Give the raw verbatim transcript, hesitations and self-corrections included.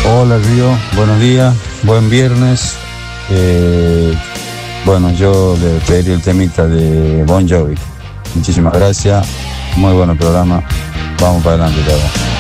Hola Río, buenos días, buen viernes. Eh, bueno, yo le pedí el temita de Bon Jovi. Muchísimas gracias, muy buen programa. Vamos para adelante, todo.